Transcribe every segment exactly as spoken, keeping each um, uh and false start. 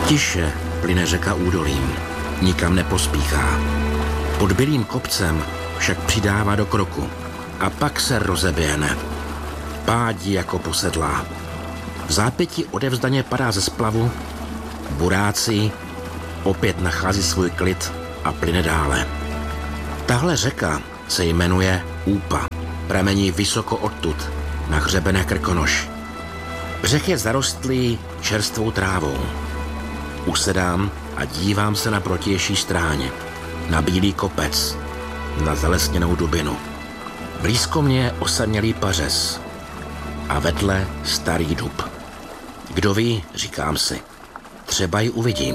Tiše plyne řeka údolím, nikam nepospíchá. Pod bílým kopcem však přidává do kroku a pak se rozeběhne. Pádí jako posedlá. V zápětí odevzdaně padá ze splavu, burácí, opět nachází svůj klid a plyne dále. Tahle řeka se jmenuje Úpa. Pramení vysoko odtud, na hřebenech Krkonoš. Břeh je zarostlý čerstvou trávou. Usedám a dívám se na protější stráně, na bílý kopec, na zalesněnou dubinu. Blízko mě je osamělý pařez a vedle starý dub. Kdo ví, říkám si, třeba ji uvidím.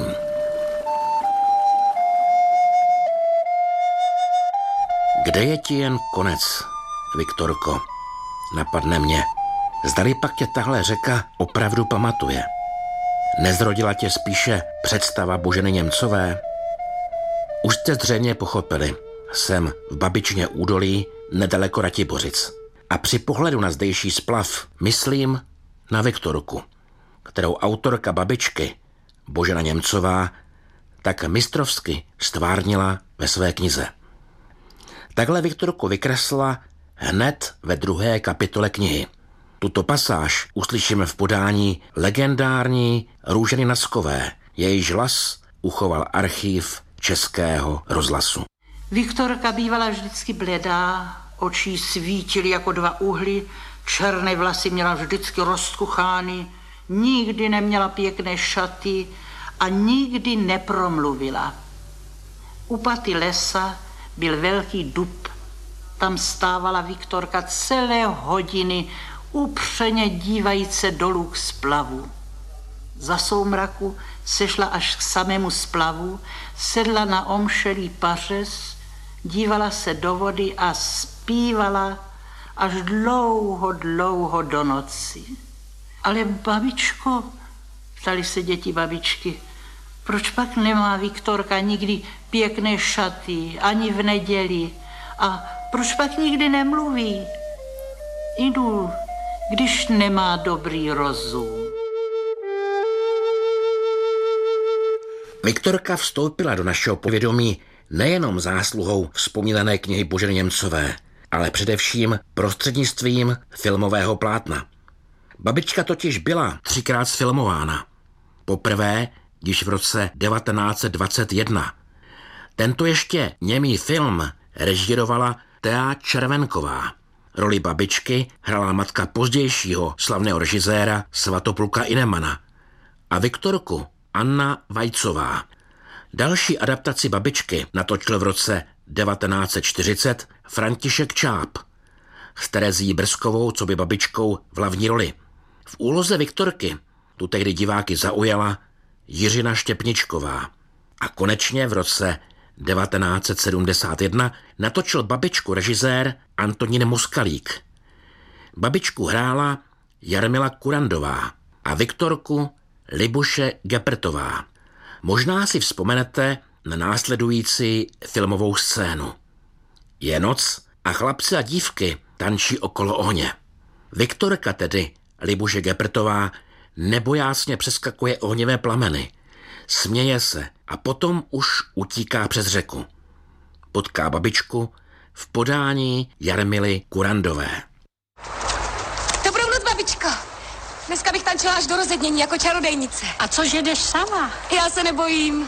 Kde je ti jen konec, Viktorko? Napadne mě. Zdali pak tě tahle řeka opravdu pamatuje. Nezrodila tě spíše představa Boženy Němcové? Už jste zřejmě pochopili. Jsem v Babičině údolí nedaleko Ratibořic. A při pohledu na zdejší splav myslím na Viktorku, kterou autorka Babičky, Božena Němcová, tak mistrovsky stvárnila ve své knize. Takhle Viktorku vykreslila hned ve druhé kapitole knihy. Tuto pasáž uslyšíme v podání legendární Růženy Naskové, jejíž hlas uchoval archív Českého rozhlasu. Viktorka bývala vždycky bledá, oči svítily jako dva uhly, černé vlasy měla vždycky rozkuchány, nikdy neměla pěkné šaty a nikdy nepromluvila. U paty lesa byl velký dub. Tam stávala Viktorka celé hodiny, upřeně dívajíce dolů k splavu. Za soumraku sešla až k samému splavu, sedla na omšelý pařez, dívala se do vody a zpívala až dlouho, dlouho do noci. Ale babičko, ptali se děti babičky, proč pak nemá Viktorka nikdy pěkné šaty, ani v neděli? A proč pak nikdy nemluví? Jdu, když nemá dobrý rozum. Viktorka vstoupila do našeho povědomí nejenom zásluhou vzpomínané knihy Boženy Němcové, ale především prostřednictvím filmového plátna. Babička totiž byla třikrát sfilmována. Poprvé, když v roce devatenáct set dvacet jedna. Tento ještě němý film režírovala Thea Červenková. Roli babičky hrála matka pozdějšího slavného režiséra Svatopluka Inemana a Viktorku Anna Vajcová. Další adaptaci babičky natočil v roce devatenáct set čtyřicet František Čáp s Terezí Brzkovou coby babičkou v hlavní roli. V úloze Viktorky tu tehdy diváky zaujala Jiřina Štěpničková. A konečně v roce devatenáct set sedmdesát jedna natočil babičku režisér Antonín Moskalík. Babičku hrála Jarmila Kurandová a Viktorku Libuše Gepertová. Možná si vzpomenete na následující filmovou scénu. Je noc a chlapci a dívky tančí okolo ohně. Viktorka, tedy Libuše Gepertová, nebojácně přeskakuje ohnivé plameny. Směje se a potom už utíká přes řeku. Potká babičku v podání Jarmily Kurandové. Dobrou noc, babičko. Dneska bych tančila až do rozednění jako čarodejnice. A cože jdeš sama? Já se nebojím.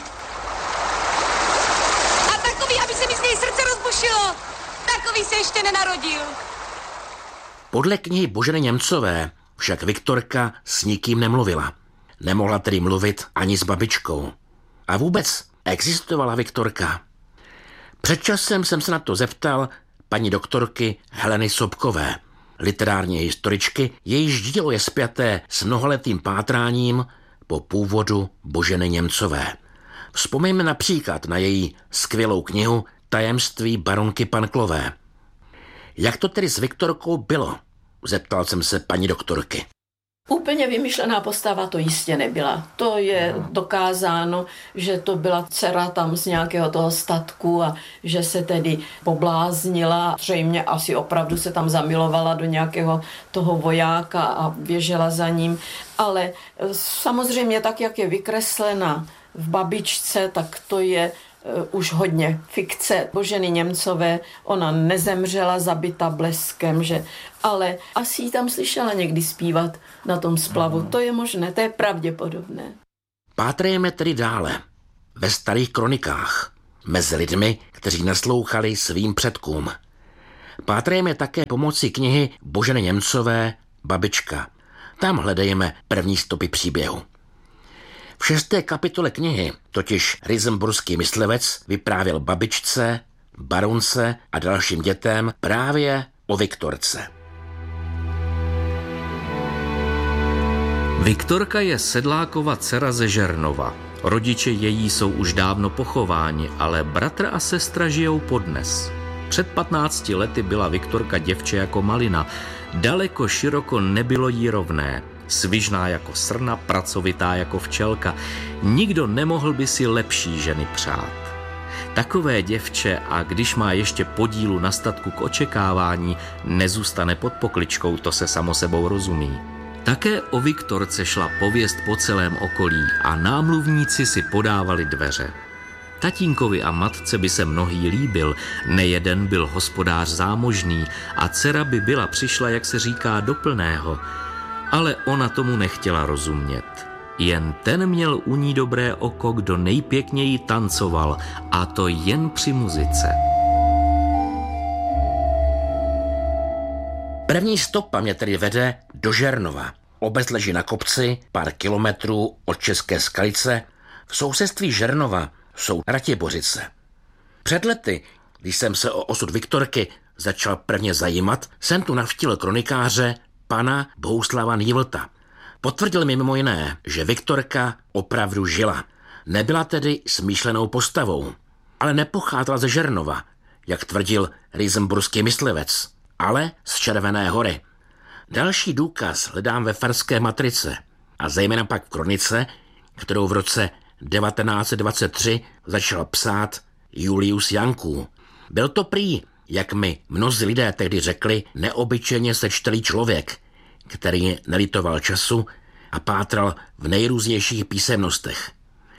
A takový, aby se mi z něj srdce rozbušilo. Takový se ještě nenarodil. Podle knihy Boženy Němcové však Viktorka s nikým nemluvila. Nemohla tedy mluvit ani s babičkou. A vůbec existovala Viktorka? Před časem jsem se na to zeptal paní doktorky Heleny Sobkové, literární historičky, jejíž dílo je spjaté s mnohaletým pátráním po původu Boženy Němcové. Vzpomeňme například na její skvělou knihu Tajemství baronky Panklové. Jak to tedy s Viktorkou bylo? Zeptal jsem se paní doktorky. Úplně vymyšlená postava to jistě nebyla. To je dokázáno, že to byla dcera tam z nějakého toho statku a že se tedy pobláznila. Zřejmě asi opravdu se tam zamilovala do nějakého toho vojáka a běžela za ním. Ale samozřejmě tak, jak je vykreslena v Babičce, tak to je už hodně fikce Boženy Němcové. Ona nezemřela zabita bleskem, že? Ale asi ji tam slyšela někdy zpívat na tom splavu. To je možné, to je pravděpodobné. Pátrejme tedy dále. Ve starých kronikách. Mezi lidmi, kteří naslouchali svým předkům. Pátrejme také pomocí knihy Boženy Němcové Babička. Tam hledejme první stopy příběhu. V šesté kapitole knihy totiž Rizemburský myslivec vyprávěl babičce, baronce a dalším dětem právě o Viktorce. Viktorka je Sedlákova dcera ze Žernova. Rodiče její jsou už dávno pochováni, ale bratr a sestra žijou podnes. Před patnácti lety byla Viktorka děvče jako malina. Daleko široko nebylo jí rovné. Svižná jako srna, pracovitá jako včelka. Nikdo nemohl by si lepší ženy přát. Takové děvče, a když má ještě podílu na statku k očekávání, nezůstane pod pokličkou, to se samo sebou rozumí. Také o Viktorce šla pověst po celém okolí a námluvníci si podávali dveře. Tatínkovi a matce by se mnohý líbil, nejeden byl hospodář zámožný a dcera by byla přišla, jak se říká, do plného. Ale ona tomu nechtěla rozumět. Jen ten měl u ní dobré oko, kdo nejpěkněji tancoval, a to jen při muzice. První stopa mě tedy vede do Žernova. Obec leží na kopci, pár kilometrů od České Skalice. V sousedství Žernova jsou Ratěbořice. Před lety, když jsem se o osud Viktorky začal prvně zajímat, jsem tu navštívil kronikáře pana Bohuslava Nývlta. Potvrdil mi mimo jiné, že Viktorka opravdu žila. Nebyla tedy smýšlenou postavou, ale nepocházela ze Žernova, jak tvrdil Rizemburský myslivec, ale z Červené Hory. Další důkaz hledám ve farské matrice a zejména pak v kronice, kterou v roce devatenáct set dvacet tři začal psát Julius Janků. Byl to prý, jak mi mnozí lidé tehdy řekli, neobyčejně sečtelý člověk, který nelitoval času a pátral v nejrůznějších písemnostech.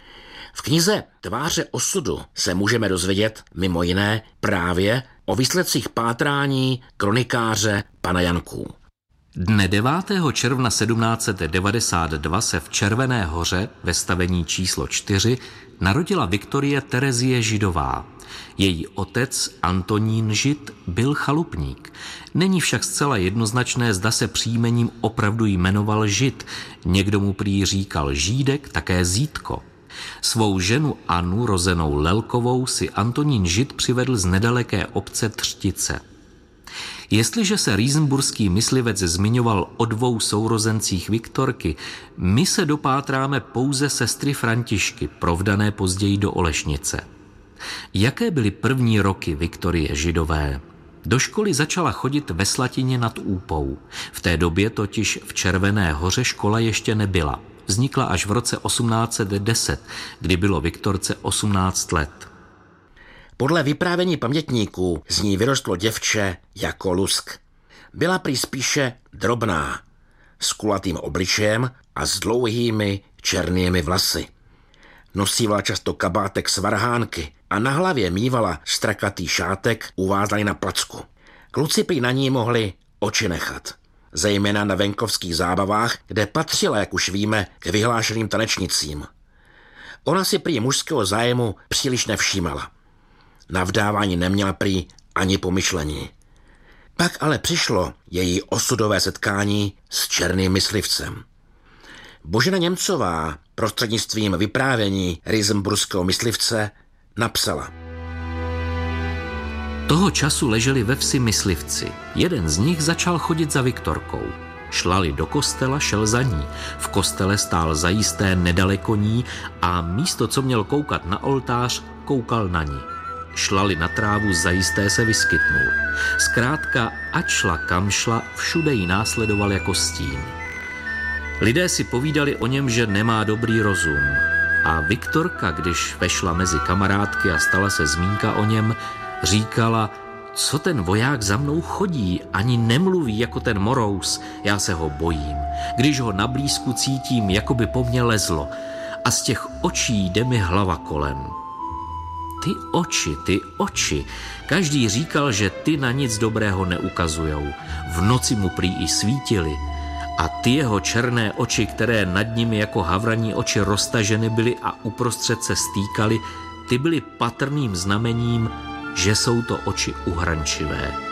V knize Tváře osudu se můžeme dozvědět mimo jiné právě o výsledcích pátrání kronikáře pana Janků. Dne devátého června sedmnáct set devadesát dva se v Červené Hoře ve stavení číslo čtyři narodila Viktorie Terezie Židová. Její otec Antonín Žid byl chalupník. Není však zcela jednoznačné, zda se příjmením opravdu jmenoval Žid. Někdo mu prý říkal Žídek, také Zítko. Svou ženu Anu, rozenou Lelkovou, si Antonín Žid přivedl z nedaleké obce Třtice. Jestliže se Rizemburský myslivec zmiňoval o dvou sourozencích Viktorky, my se dopátráme pouze sestry Františky, provdané později do Olešnice. Jaké byly první roky Viktorie Židové? Do školy začala chodit ve Slatině nad Úpou. V té době totiž v Červené Hoře škola ještě nebyla. Vznikla až v roce osmnáct set deset, kdy bylo Viktorce osmnáct let. Podle vyprávění pamětníků z ní vyrostlo děvče jako lusk. Byla prý spíše drobná, s kulatým obličejem a s dlouhými černými vlasy. Nosívala často kabátek z varhánky a na hlavě mívala strakatý šátek uvázaný na placku. Kluci prý na ní mohli oči nechat, zejména na venkovských zábavách, kde patřila, jak už víme, k vyhlášeným tanečnicím. Ona si prý mužského zájmu příliš nevšímala. Na vdávání neměla prý ani pomyšlení. Pak ale přišlo její osudové setkání s černým myslivcem. Božena Němcová prostřednictvím vyprávění Rizemburského myslivce napsala. Toho času leželi ve vsi myslivci. Jeden z nich začal chodit za Viktorkou. Šlali do kostela, šel za ní. V kostele stál zajisté nedaleko ní a místo, co měl koukat na oltář, koukal na ní. Šlali na trávu, zajisté se vyskytnul. Zkrátka, ať šla kam šla, všude jí následoval jako stín. Lidé si povídali o něm, že nemá dobrý rozum. A Viktorka, když vešla mezi kamarádky a stala se zmínka o něm, říkala: co ten voják za mnou chodí, ani nemluví jako ten morous, já se ho bojím. Když ho na blízku cítím, jako by po mně lezlo, a z těch očí jde mi hlava kolem. Ty oči, ty oči. Každý říkal, že ty na nic dobrého neukazujou. V noci mu prý i svítily. A ty jeho černé oči, které nad nimi jako havraní oči roztaženy byly a uprostřed se stýkaly, ty byly patrným znamením, že jsou to oči uhrančivé.